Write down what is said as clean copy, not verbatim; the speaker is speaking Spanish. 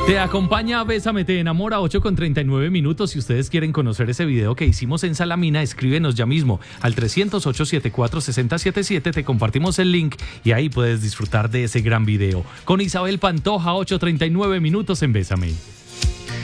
Te acompaña Bésame, te enamora, 8:39. Si ustedes quieren conocer ese video que hicimos en Salamina, escríbenos ya mismo al 300-874-6077. Te compartimos el link y ahí puedes disfrutar de ese gran video. Con Isabel Pantoja, 8:39 en Bésame.